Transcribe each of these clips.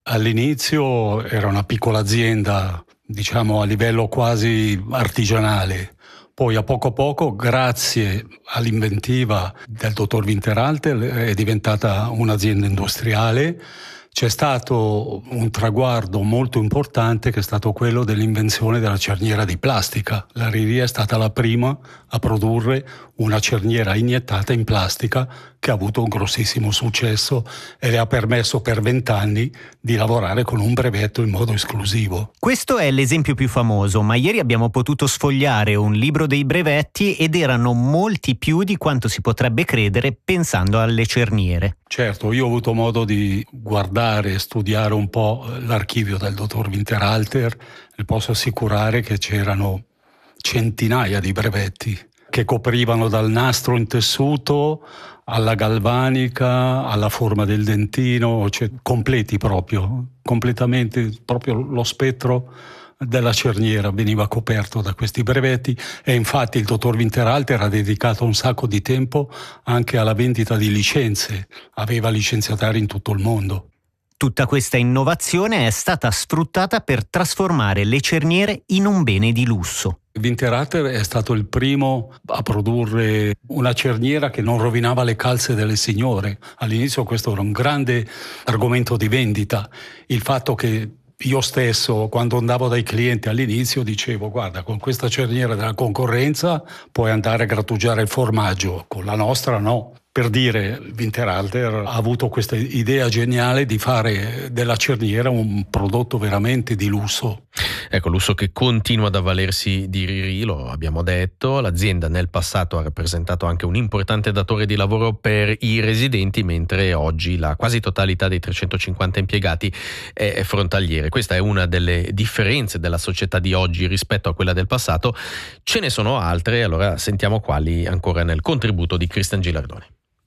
All'inizio era una piccola azienda, diciamo a livello quasi artigianale. Poi a poco, grazie all'inventiva del dottor Winterhalter, è diventata un'azienda industriale. C'è stato un traguardo molto importante che è stato quello dell'invenzione della cerniera di plastica. La Riri è stata la prima a produrre una cerniera iniettata in plastica che ha avuto un grossissimo successo e le ha permesso per 20 anni di lavorare con un brevetto in modo esclusivo. Questo è l'esempio più famoso, ma ieri abbiamo potuto sfogliare un libro dei brevetti ed erano molti più di quanto si potrebbe credere pensando alle cerniere. Certo, io ho avuto modo di guardare e studiare un po' l'archivio del dottor Winterhalter e posso assicurare che c'erano centinaia di brevetti che coprivano dal nastro in tessuto alla galvanica, alla forma del dentino, cioè completi completamente proprio lo spettro della cerniera veniva coperto da questi brevetti e infatti il dottor Winterhalter ha dedicato un sacco di tempo anche alla vendita di licenze, aveva licenziatari in tutto il mondo. Tutta questa innovazione è stata sfruttata per trasformare le cerniere in un bene di lusso. Winterhalter è stato il primo a produrre una cerniera che non rovinava le calze delle signore. All'inizio questo era un grande argomento di vendita, il fatto che io stesso, quando andavo dai clienti all'inizio, dicevo: guarda, con questa cerniera della concorrenza puoi andare a grattugiare il formaggio, con la nostra no. Per dire, Winterhalter ha avuto questa idea geniale di fare della cerniera un prodotto veramente di lusso. Ecco, lusso che continua ad avvalersi di Riri, lo abbiamo detto. L'azienda nel passato ha rappresentato anche un importante datore di lavoro per i residenti, mentre oggi la quasi totalità dei 350 impiegati è frontaliere. Questa è una delle differenze della società di oggi rispetto a quella del passato. Ce ne sono altre, allora sentiamo quali ancora nel contributo di Cristian Gilardoni.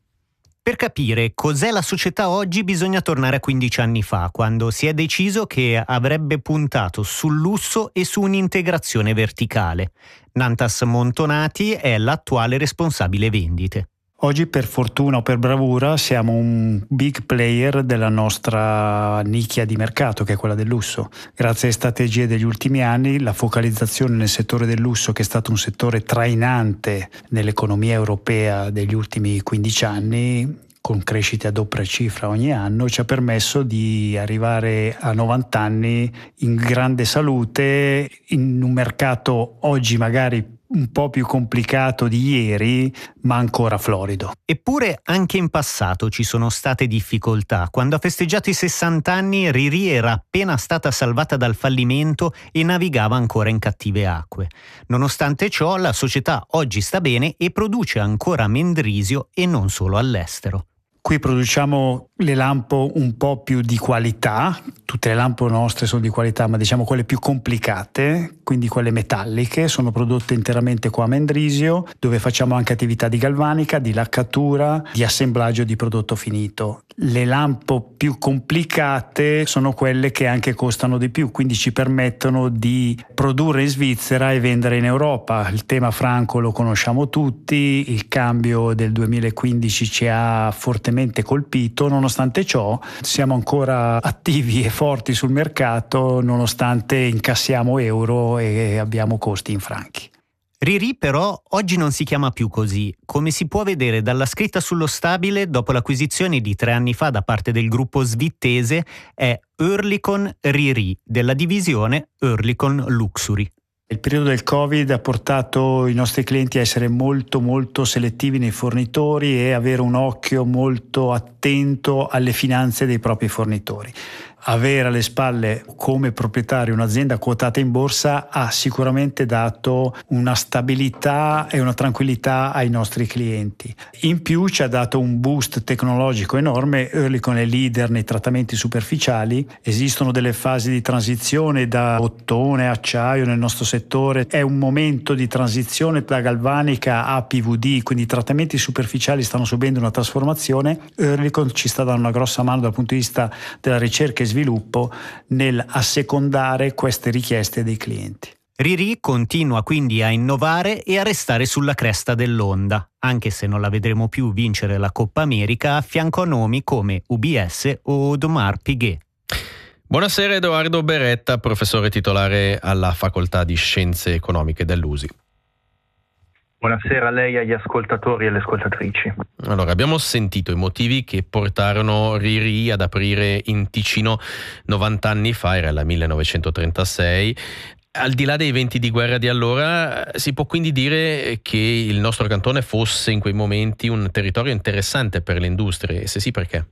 Per capire cos'è la società oggi bisogna tornare a 15 anni fa, quando si è deciso che avrebbe puntato sul lusso e su un'integrazione verticale. Nantas Montonati è l'attuale responsabile vendite. Oggi, per fortuna o per bravura, siamo un big player della nostra nicchia di mercato, che è quella del lusso. Grazie alle strategie degli ultimi anni, la focalizzazione nel settore del lusso, che è stato un settore trainante nell'economia europea degli ultimi 15 anni, con crescite a doppia cifra ogni anno, ci ha permesso di arrivare a 90 anni in grande salute, in un mercato oggi magari un po' più complicato di ieri, ma ancora florido. Eppure anche in passato ci sono state difficoltà. Quando ha festeggiato i 60 anni, Riri era appena stata salvata dal fallimento e navigava ancora in cattive acque. Nonostante ciò, la società oggi sta bene e produce ancora a Mendrisio e non solo all'estero. Qui produciamo le lampo un po' più di qualità, tutte le lampo nostre sono di qualità, ma diciamo quelle più complicate, quindi quelle metalliche, sono prodotte interamente qua a Mendrisio, dove facciamo anche attività di galvanica, di laccatura, di assemblaggio di prodotto finito. Le lampo più complicate sono quelle che anche costano di più, quindi ci permettono di produrre in Svizzera e vendere in Europa. Il tema franco lo conosciamo tutti, il cambio del 2015 ci ha fortemente colpito, nonostante ciò siamo ancora attivi e forti sul mercato, nonostante incassiamo euro e abbiamo costi in franchi. Riri però oggi non si chiama più così. Come si può vedere dalla scritta sullo stabile, dopo l'acquisizione di 3 anni fa da parte del gruppo svizzese, è Oerlikon Riri, della divisione Oerlikon Luxury. Il periodo del Covid ha portato i nostri clienti a essere molto selettivi nei fornitori e avere un occhio molto attento alle finanze dei propri fornitori. Avere alle spalle come proprietario un'azienda quotata in borsa ha sicuramente dato una stabilità e una tranquillità ai nostri clienti. In più ci ha dato un boost tecnologico enorme. Oerlikon è leader nei trattamenti superficiali, esistono delle fasi di transizione da ottone a acciaio nel nostro settore, è un momento di transizione da galvanica a PVD, quindi i trattamenti superficiali stanno subendo una trasformazione. Oerlikon ci sta dando una grossa mano dal punto di vista della ricerca e sviluppo nel assecondare queste richieste dei clienti. Riri continua quindi a innovare e a restare sulla cresta dell'onda, anche se non la vedremo più vincere la Coppa America a fianco a nomi come UBS o Audemars Piguet. Buonasera Edoardo Beretta, professore titolare alla Facoltà di Scienze Economiche dell'USI. Buonasera a lei, agli ascoltatori e alle ascoltatrici. Allora, abbiamo sentito i motivi che portarono RIRI ad aprire in Ticino 90 anni fa, era il 1936. Al di là dei venti di guerra di allora, si può quindi dire che il nostro cantone fosse in quei momenti un territorio interessante per le industrie, e se sì, perché?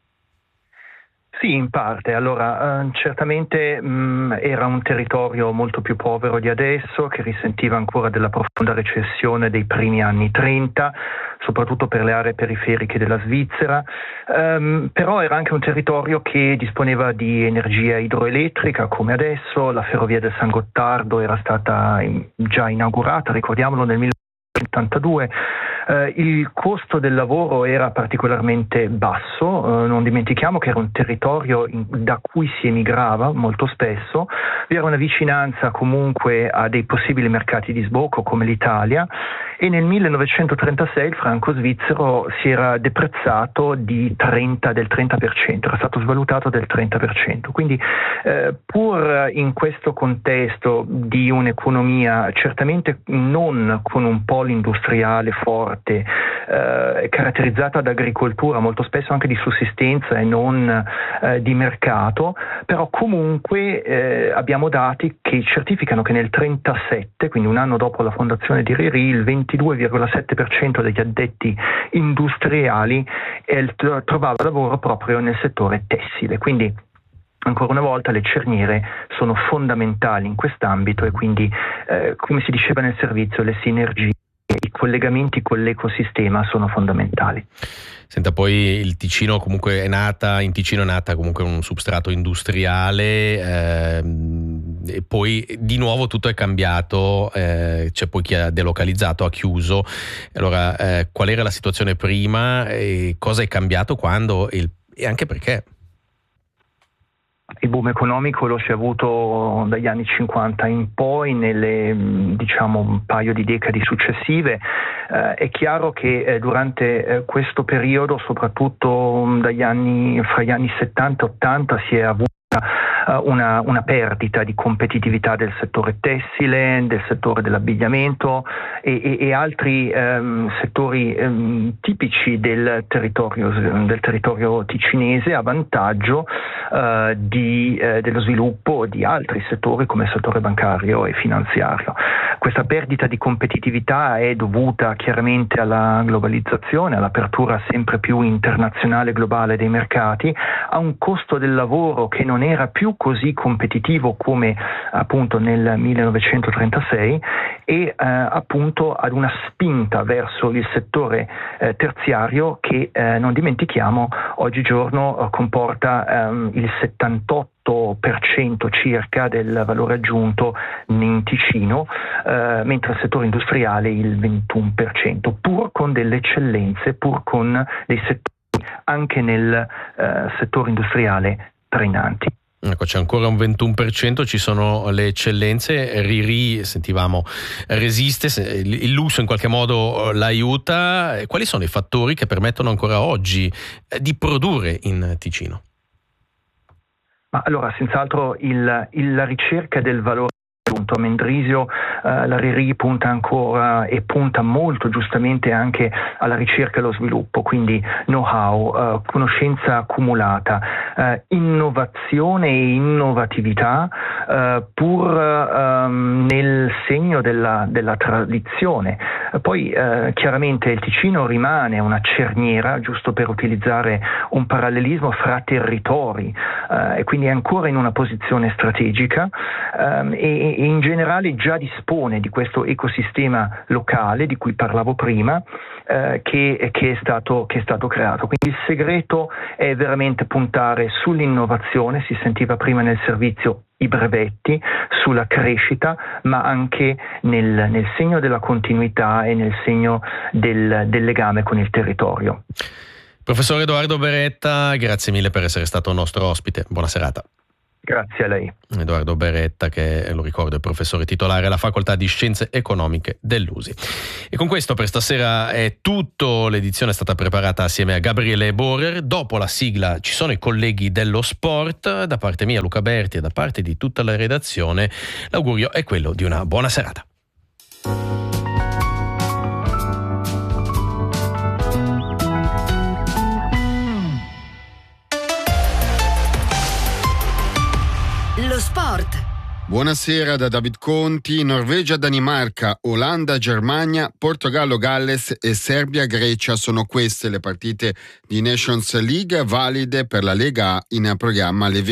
Sì, in parte. Allora, certamente era un territorio molto più povero di adesso, che risentiva ancora della profonda recessione dei primi anni 30, soprattutto per le aree periferiche della Svizzera, però era anche un territorio che disponeva di energia idroelettrica come adesso. La ferrovia del San Gottardo era stata già inaugurata, ricordiamolo, nel 1982. Il costo del lavoro era particolarmente basso, non dimentichiamo che era un territorio da cui si emigrava molto spesso, vi era una vicinanza comunque a dei possibili mercati di sbocco come l'Italia, e nel 1936 il franco svizzero si era deprezzato del 30%, era stato svalutato del 30%. Quindi pur in questo contesto di un'economia certamente non con un polo industriale forte, caratterizzata da agricoltura, molto spesso anche di sussistenza e non di mercato, però comunque abbiamo dati che certificano che nel 1937, quindi un anno dopo la fondazione di RIRI, il 22,7% degli addetti industriali trovava lavoro proprio nel settore tessile. Quindi ancora una volta le cerniere sono fondamentali in quest'ambito, e quindi come si diceva nel servizio, le sinergie, i collegamenti con l'ecosistema sono fondamentali. Senta, poi il Ticino comunque in Ticino è nata comunque un substrato industriale, e poi di nuovo tutto è cambiato, c'è poi chi ha delocalizzato, ha chiuso. Allora, qual era la situazione prima e cosa è cambiato quando e anche perché? Il boom economico lo si è avuto dagli anni 50 in poi, nelle un paio di decadi successive. È chiaro che durante questo periodo, soprattutto fra gli anni 70 e 80, si è avuta una perdita di competitività del settore tessile, del settore dell'abbigliamento e altri settori tipici del territorio ticinese, a vantaggio dello sviluppo di altri settori come il settore bancario e finanziario. Questa perdita di competitività è dovuta chiaramente alla globalizzazione, all'apertura sempre più internazionale e globale dei mercati, a un costo del lavoro che non era più così competitivo come appunto nel 1936, e appunto ad una spinta verso il settore terziario che, non dimentichiamo, oggigiorno comporta il 78% circa del valore aggiunto in Ticino, mentre il settore industriale il 21%, pur con delle eccellenze, pur con dei settori anche nel settore industriale trainanti. Ecco, c'è ancora un 21%, ci sono le eccellenze. RIRI, sentivamo, resiste, il lusso in qualche modo l'aiuta. Quali sono i fattori che permettono ancora oggi di produrre in Ticino? Ma allora, senz'altro la ricerca del valore aggiunto. A Mendrisio la RIRI punta ancora e punta molto giustamente anche alla ricerca e allo sviluppo, quindi know-how, conoscenza accumulata, innovazione e innovatività, pur nel segno della tradizione. Poi chiaramente il Ticino rimane una cerniera, giusto per utilizzare un parallelismo, fra territori, e quindi è ancora in una posizione strategica, e in generale già dispone di questo ecosistema locale di cui parlavo prima, che è stato creato. Quindi il segreto è veramente puntare sull'innovazione, si sentiva prima nel servizio, i brevetti, sulla crescita, ma anche nel segno della continuità e nel segno del legame con il territorio. Professore Edoardo Beretta, grazie mille per essere stato nostro ospite. Buona serata. Grazie a lei. Edoardo Beretta, che lo ricordo è professore titolare alla Facoltà di Scienze Economiche dell'USI. E con questo per stasera è tutto. L'edizione è stata preparata assieme a Gabriele Borer. Dopo la sigla ci sono i colleghi dello sport. Da parte mia, Luca Berti, e da parte di tutta la redazione, l'augurio è quello di una buona serata. Lo sport. Buonasera da David Conti. Norvegia, Danimarca, Olanda, Germania, Portogallo, Galles e Serbia, Grecia sono queste le partite di Nations League valide per la Lega A in programma alle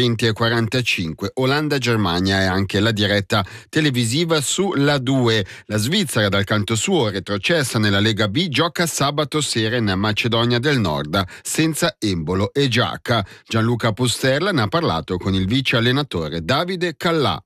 20:45. Olanda, Germania e anche la diretta televisiva sulla 2. La Svizzera dal canto suo, retrocessa nella Lega B, gioca sabato sera in Macedonia del Nord senza Embolo e Giacca. Gianluca Pusterla ne ha parlato con il vice allenatore Davide Callà.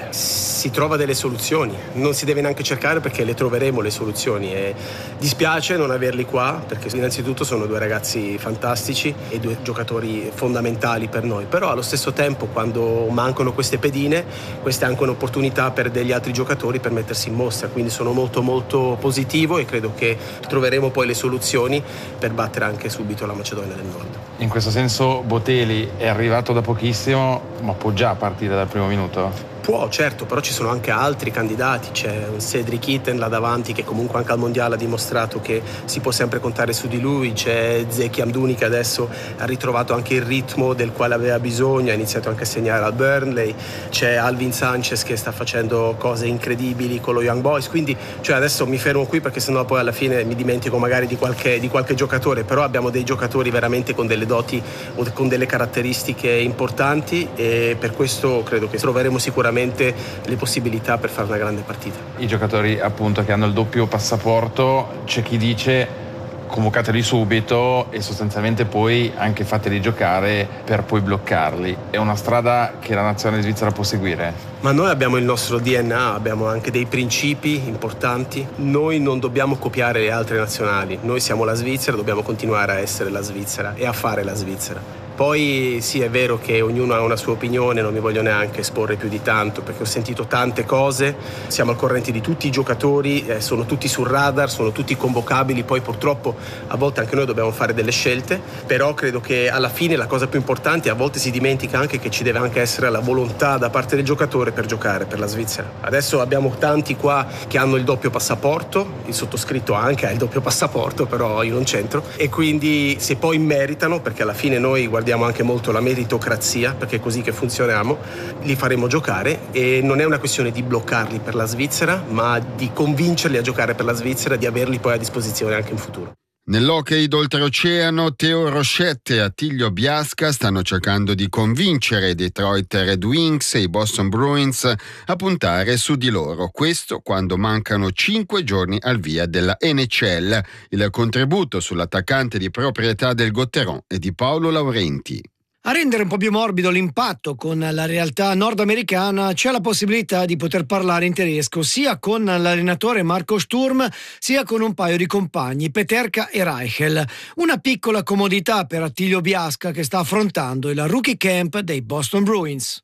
Si trova delle soluzioni, non si deve neanche cercare perché le troveremo le soluzioni e dispiace non averli qua perché innanzitutto sono due ragazzi fantastici e due giocatori fondamentali per noi, però allo stesso tempo quando mancano queste pedine, questa è anche un'opportunità per degli altri giocatori per mettersi in mostra, quindi sono molto molto positivo e credo che troveremo poi le soluzioni per battere anche subito la Macedonia del Nord. In questo senso Botelli è arrivato da pochissimo, ma può già partire dal primo minuto? Può, certo, però ci sono anche altri candidati, c'è un Cedric Itten là davanti che comunque anche al mondiale ha dimostrato che si può sempre contare su di lui, c'è Zeki Amdouni che adesso ha ritrovato anche il ritmo del quale aveva bisogno, ha iniziato anche a segnare al Burnley, c'è Alvin Sanchez che sta facendo cose incredibili con lo Young Boys, quindi adesso mi fermo qui perché sennò poi alla fine mi dimentico magari di qualche giocatore, però abbiamo dei giocatori veramente con delle doti o con delle caratteristiche importanti e per questo credo che troveremo sicuramente le possibilità per fare una grande partita. I giocatori appunto che hanno il doppio passaporto, c'è chi dice convocateli subito e sostanzialmente poi anche fateli giocare per poi bloccarli. È una strada che la nazionale svizzera può seguire? Ma noi abbiamo il nostro DNA, abbiamo anche dei principi importanti. Noi non dobbiamo copiare le altre nazionali, noi siamo la Svizzera, dobbiamo continuare a essere la Svizzera e a fare la Svizzera. Poi sì, è vero che ognuno ha una sua opinione, non mi voglio neanche esporre più di tanto perché ho sentito tante cose, siamo al corrente di tutti i giocatori, sono tutti sul radar, sono tutti convocabili, poi purtroppo a volte anche noi dobbiamo fare delle scelte, però credo che alla fine la cosa più importante, a volte si dimentica anche che ci deve anche essere la volontà da parte del giocatore per giocare per la Svizzera. Adesso abbiamo tanti qua che hanno il doppio passaporto, il sottoscritto anche ha il doppio passaporto, però io non c'entro, e quindi se poi meritano, perché alla fine noi guardiamo anche molto la meritocrazia, perché è così che funzioniamo, li faremo giocare e non è una questione di bloccarli per la Svizzera, ma di convincerli a giocare per la Svizzera, di averli poi a disposizione anche in futuro. Nell'hockey d'oltreoceano, Theo Rochette e Attilio Biasca stanno cercando di convincere i Detroit Red Wings e i Boston Bruins a puntare su di loro. Questo quando mancano 5 giorni al via della NHL. Il contributo sull'attaccante di proprietà del Gotteron è di Paolo Laurenti. A rendere un po' più morbido l'impatto con la realtà nordamericana c'è la possibilità di poter parlare in tedesco sia con l'allenatore Marco Sturm sia con un paio di compagni, Peterka e Reichel. Una piccola comodità per Attilio Biasca che sta affrontando il rookie camp dei Boston Bruins.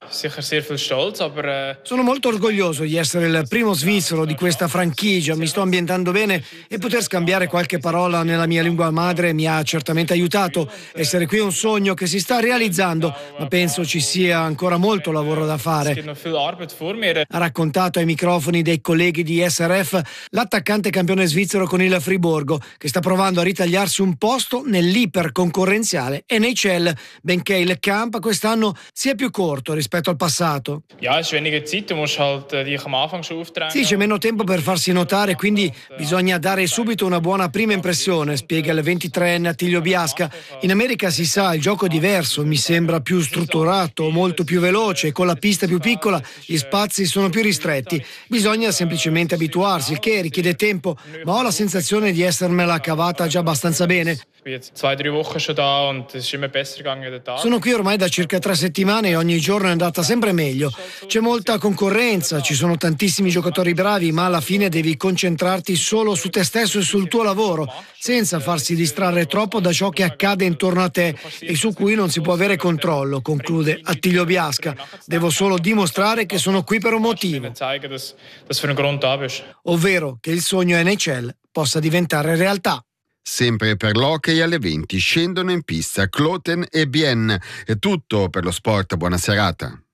Sono molto orgoglioso di essere il primo svizzero di questa franchigia, mi sto ambientando bene e poter scambiare qualche parola nella mia lingua madre mi ha certamente aiutato. Essere qui è un sogno che si sta realizzando, ma penso ci sia ancora molto lavoro da fare. Ha raccontato ai microfoni dei colleghi di SRF l'attaccante campione svizzero con il Friburgo, che sta provando a ritagliarsi un posto nell'iperconcorrenziale NHL, benché il camp quest'anno sia più corto rispetto al passato. Sì, c'è meno tempo per farsi notare, quindi bisogna dare subito una buona prima impressione, spiega il 23enne Attilio Biasca. In America si sa, il gioco è diverso, mi sembra più strutturato, molto più veloce, con la pista più piccola gli spazi sono più ristretti, bisogna semplicemente abituarsi, il che richiede tempo, ma ho la sensazione di essermela cavata già abbastanza bene. Sono qui ormai da circa 3 settimane e ogni giorno è andata sempre meglio. C'è molta concorrenza, ci sono tantissimi giocatori bravi, ma alla fine devi concentrarti solo su te stesso e sul tuo lavoro, senza farsi distrarre troppo da ciò che accade intorno a te e su cui non si può avere avere controllo, conclude Attilio Biasca. Devo solo dimostrare che sono qui per un motivo, ovvero che il sogno NHL possa diventare realtà. Sempre per l'hockey alle 20 scendono in pista Kloten e Bien. È tutto per lo sport, buona serata.